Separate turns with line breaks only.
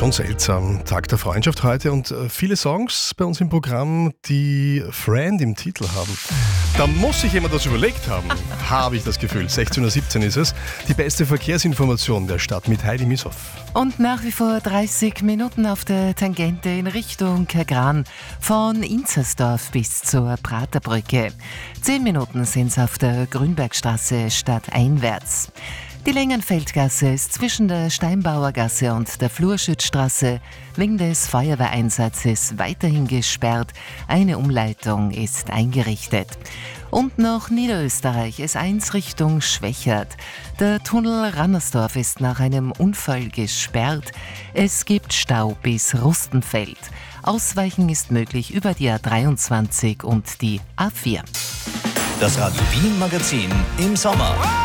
Schon seltsam. Tag der Freundschaft heute und viele Songs bei uns im Programm, die Friend im Titel haben. Da muss sich jemand das überlegt haben, habe ich das Gefühl. 16.17 Uhr ist es. Die beste Verkehrsinformation der Stadt mit Heidi Mishoff.
Und nach wie vor 30 Minuten auf der Tangente in Richtung Kagran, von Inzersdorf bis zur Praterbrücke. 10 Minuten sind es auf der Grünbergstraße stadteinwärts. Die Längenfeldgasse ist zwischen der Steinbauergasse und der Flurschützstraße wegen des Feuerwehreinsatzes weiterhin gesperrt. Eine Umleitung ist eingerichtet. Und noch Niederösterreich, S1 Richtung Schwächert. Der Tunnel Rannersdorf ist nach einem Unfall gesperrt. Es gibt Stau bis Rustenfeld. Ausweichen ist möglich über die A23 und die A4.
Das Radio Wien Magazin im Sommer.